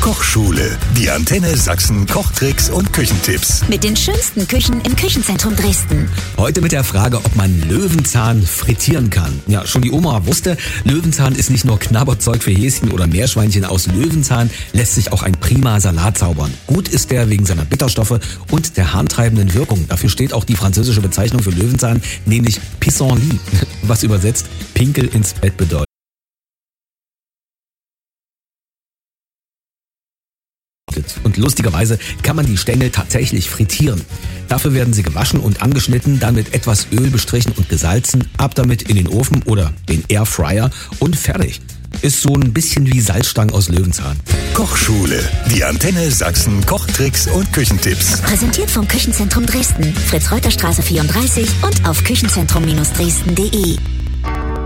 Kochschule. Die Antenne Sachsen Kochtricks und Küchentipps. Mit den schönsten Küchen im Küchenzentrum Dresden. Heute mit der Frage, ob man Löwenzahn frittieren kann. Ja, schon die Oma wusste, Löwenzahn ist nicht nur Knabberzeug für Häschen oder Meerschweinchen. Aus Löwenzahn lässt sich auch ein prima Salat zaubern. Gut ist der wegen seiner Bitterstoffe und der harntreibenden Wirkung. Dafür steht auch die französische Bezeichnung für Löwenzahn, nämlich Pissenlit, was übersetzt Pinkel ins Bett bedeutet. Und lustigerweise kann man die Stängel tatsächlich frittieren. Dafür werden sie gewaschen und angeschnitten, dann mit etwas Öl bestrichen und gesalzen, ab damit in den Ofen oder den Airfryer und fertig. Ist so ein bisschen wie Salzstangen aus Löwenzahn. Kochschule. Die Antenne Sachsen Kochtricks und Küchentipps. Präsentiert vom Küchenzentrum Dresden. Fritz-Reuter-Straße 34 und auf küchenzentrum-dresden.de.